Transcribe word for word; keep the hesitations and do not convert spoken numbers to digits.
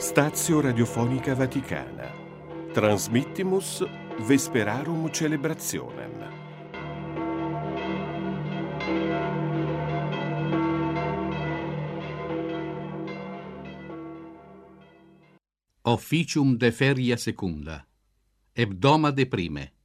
Stazio Radiofonica Vaticana. Transmittimus Vesperarum Celebrationem. Officium de feria secunda. Hebdomade prime.